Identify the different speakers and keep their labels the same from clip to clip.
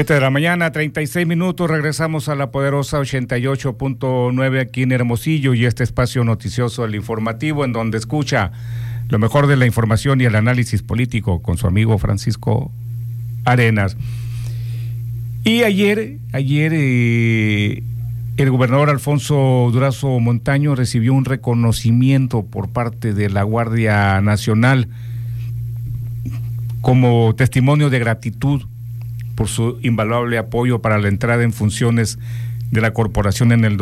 Speaker 1: 7 de la mañana, 36 minutos, regresamos a la poderosa 88.9 aquí en Hermosillo y este espacio noticioso, el informativo, en donde escucha lo mejor de la información y el análisis político con su amigo Francisco Arenas. Y ayer el gobernador Alfonso Durazo Montaño recibió un reconocimiento por parte de la Guardia Nacional como testimonio de gratitud por su invaluable apoyo para la entrada en funciones de la corporación en el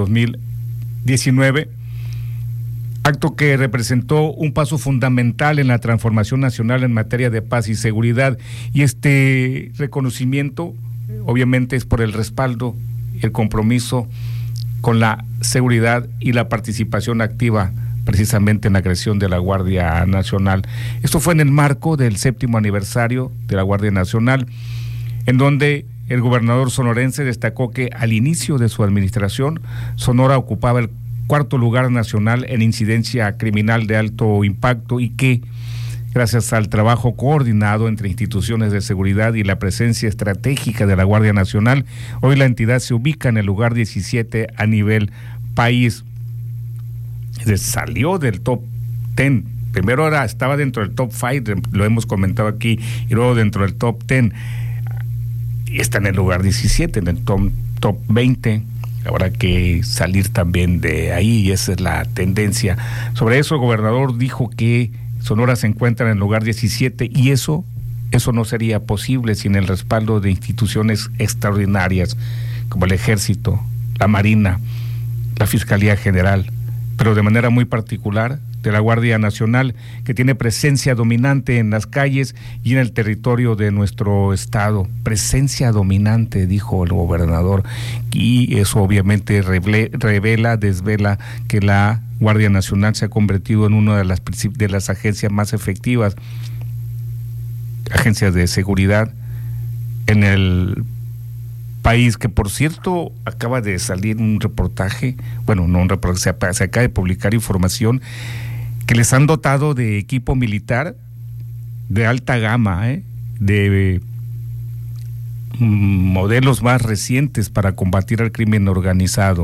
Speaker 1: 2019, acto que representó un paso fundamental en la transformación nacional en materia de paz y seguridad. Y este reconocimiento obviamente es por el respaldo, el compromiso con la seguridad y la participación activa precisamente en la creación de la Guardia Nacional. Esto fue en el marco del 7º aniversario de la Guardia Nacional, en donde el gobernador sonorense destacó que al inicio de su administración, Sonora ocupaba el 4º lugar nacional en incidencia criminal de alto impacto y que, gracias al trabajo coordinado entre instituciones de seguridad y la presencia estratégica de la Guardia Nacional, hoy la entidad se ubica en el lugar 17 a nivel país. Salió del top 10. Primero estaba dentro del top 5, lo hemos comentado aquí, y luego dentro del top 10. Y está en el lugar 17, en el top 20. Habrá que salir también de ahí y esa es la tendencia. Sobre eso el gobernador dijo que Sonora se encuentra en el lugar 17 y eso no sería posible sin el respaldo de instituciones extraordinarias como el Ejército, la Marina, la Fiscalía General, pero de manera muy particular de la Guardia Nacional, que tiene presencia dominante en las calles y en el territorio de nuestro estado. Presencia dominante, dijo el gobernador, y eso obviamente desvela que la Guardia Nacional se ha convertido en una de las agencias más efectivas, agencias de seguridad en el país, que por cierto acaba de salir un reportaje, bueno, no un reportaje, se acaba de publicar información que les han dotado de equipo militar de alta gama, de modelos más recientes para combatir al crimen organizado.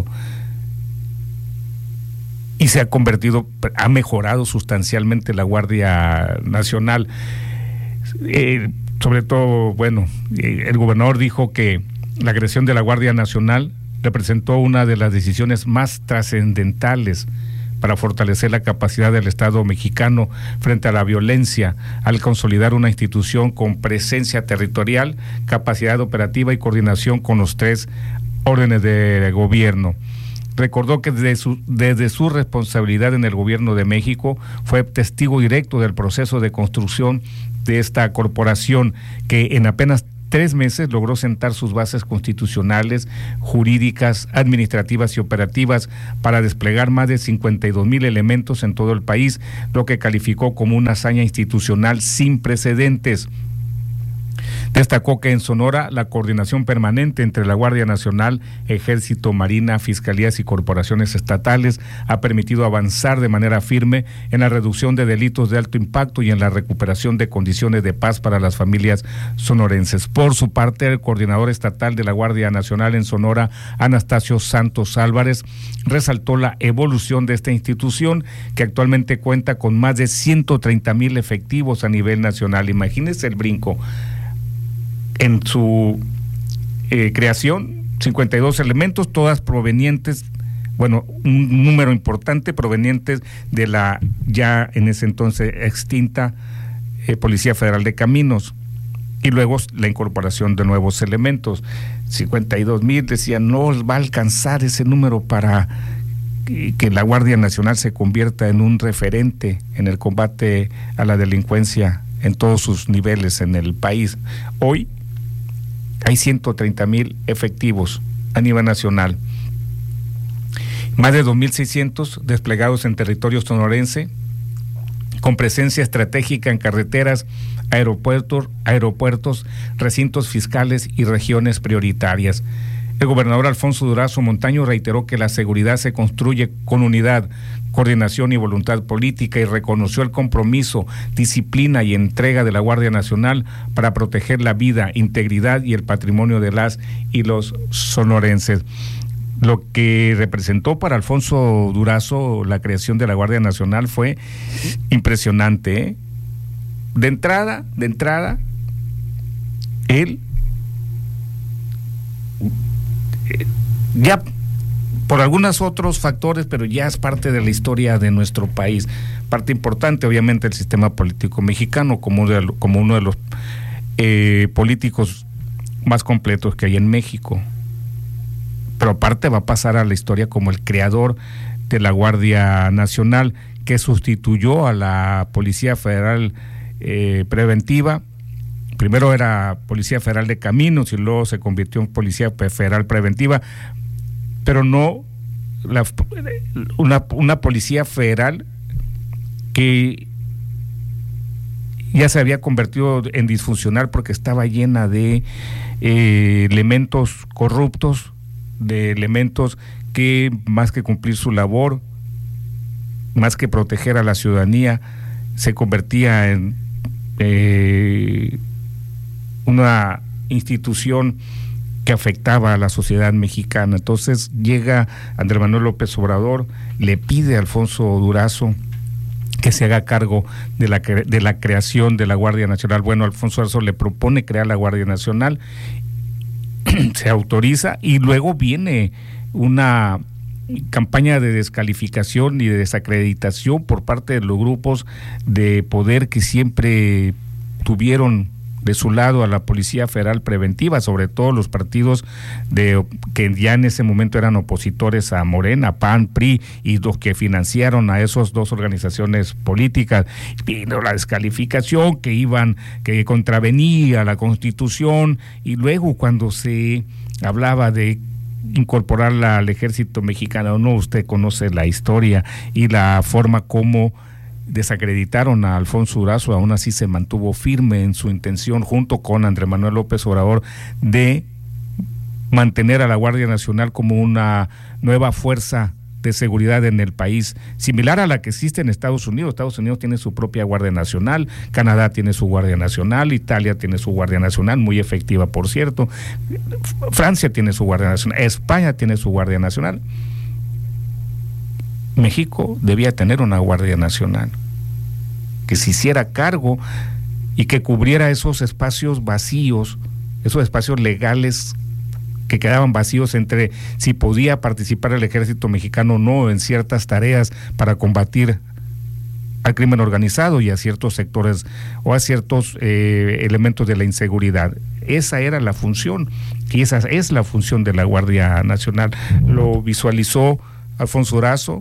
Speaker 1: Y ha mejorado sustancialmente la Guardia Nacional. Sobre todo, el gobernador dijo que la creación de la Guardia Nacional representó una de las decisiones más trascendentales para fortalecer la capacidad del Estado mexicano frente a la violencia, al consolidar una institución con presencia territorial, capacidad operativa y coordinación con los 3 órdenes de gobierno. Recordó que desde su responsabilidad en el gobierno de México fue testigo directo del proceso de construcción de esta corporación que en apenas 3 meses logró sentar sus bases constitucionales, jurídicas, administrativas y operativas para desplegar más de 52,000 elementos en todo el país, lo que calificó como una hazaña institucional sin precedentes. Destacó que en Sonora la coordinación permanente entre la Guardia Nacional, Ejército, Marina, Fiscalías y corporaciones estatales ha permitido avanzar de manera firme en la reducción de delitos de alto impacto y en la recuperación de condiciones de paz para las familias sonorenses. Por su parte, el coordinador estatal de la Guardia Nacional en Sonora, Anastasio Santos Álvarez, resaltó la evolución de esta institución que actualmente cuenta con más de 130,000 efectivos a nivel nacional. Imagínense el brinco. En su creación, 52 elementos, todas provenientes, un número importante provenientes de la ya en ese entonces extinta Policía Federal de Caminos, y luego la incorporación de nuevos elementos. 52,000, decían, no va a alcanzar ese número para que la Guardia Nacional se convierta en un referente en el combate a la delincuencia en todos sus niveles en el país. Hoy hay 130,000 efectivos a nivel nacional, más de 2,600 desplegados en territorio sonorense, con presencia estratégica en carreteras, aeropuertos, recintos fiscales y regiones prioritarias. El gobernador Alfonso Durazo Montaño reiteró que la seguridad se construye con unidad, coordinación y voluntad política, y reconoció el compromiso, disciplina y entrega de la Guardia Nacional para proteger la vida, integridad y el patrimonio de las y los sonorenses. Lo que representó para Alfonso Durazo la creación de la Guardia Nacional fue impresionante, ¿eh? De entrada, él ya por algunos otros factores, pero ya es parte de la historia de nuestro país, parte importante obviamente del sistema político mexicano, como uno de los políticos más completos que hay en México. Pero aparte va a pasar a la historia como el creador de la Guardia Nacional, que sustituyó a la Policía Federal Preventiva. Primero era Policía Federal de Caminos y luego se convirtió en Policía Federal Preventiva, pero no una policía federal que ya se había convertido en disfuncional porque estaba llena de elementos corruptos, de elementos que más que cumplir su labor, más que proteger a la ciudadanía, se convertía en una institución que afectaba a la sociedad mexicana. Entonces llega Andrés Manuel López Obrador, le pide a Alfonso Durazo que se haga cargo de la creación de la Guardia Nacional. Bueno, Alfonso Durazo le propone crear la Guardia Nacional, se autoriza y luego viene una campaña de descalificación y de desacreditación por parte de los grupos de poder que siempre tuvieron de su lado a la Policía Federal Preventiva, sobre todo los partidos que ya en ese momento eran opositores a Morena, PAN, PRI, y los que financiaron a esas dos organizaciones políticas. Vino la descalificación, que contravenía la Constitución, y luego cuando se hablaba de incorporarla al ejército mexicano, no, usted conoce la historia y la forma como desacreditaron a Alfonso Durazo. Aún así se mantuvo firme en su intención, junto con Andrés Manuel López Obrador, de mantener a la Guardia Nacional como una nueva fuerza de seguridad en el país, similar a la que existe en Estados Unidos. Estados Unidos tiene su propia Guardia Nacional, Canadá tiene su Guardia Nacional, Italia tiene su Guardia Nacional, muy efectiva por cierto, Francia tiene su Guardia Nacional, España tiene su Guardia Nacional. México debía tener una Guardia Nacional que se hiciera cargo y que cubriera esos espacios vacíos, esos espacios legales que quedaban vacíos entre si podía participar el ejército mexicano o no en ciertas tareas para combatir al crimen organizado y a ciertos sectores o a ciertos elementos de la inseguridad. Esa era la función, y esa es la función de la Guardia Nacional. Lo visualizó Alfonso Durazo,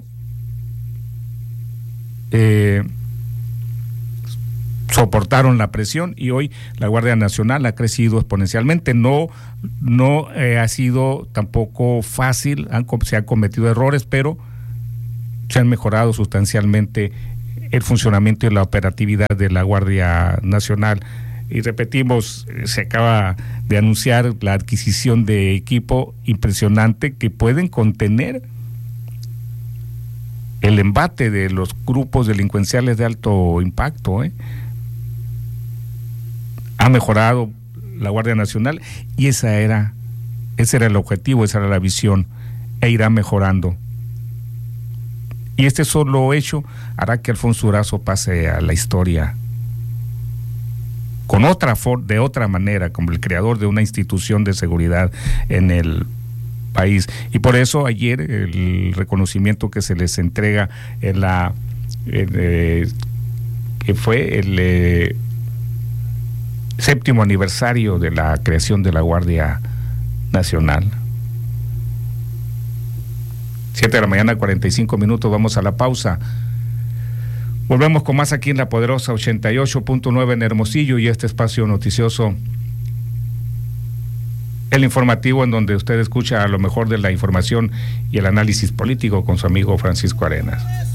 Speaker 1: soportaron la presión y hoy la Guardia Nacional ha crecido exponencialmente. No ha sido tampoco fácil, se han cometido errores, pero se han mejorado sustancialmente el funcionamiento y la operatividad de la Guardia Nacional. Y repetimos, se acaba de anunciar la adquisición de equipo impresionante que pueden contener el embate de los grupos delincuenciales de alto impacto. Ha mejorado la Guardia Nacional y ese era el objetivo, esa era la visión, e irá mejorando. Y este solo hecho hará que Alfonso Durazo pase a la historia de otra manera, como el creador de una institución de seguridad en el país. Y por eso ayer el reconocimiento que se les entrega que fue el 7º aniversario de la creación de la Guardia Nacional. 7:45 a.m, vamos a la pausa. Volvemos con más aquí en La Poderosa 88.9 en Hermosillo, y este espacio noticioso, el informativo, en donde usted escucha a lo mejor de la información y el análisis político con su amigo Francisco Arenas.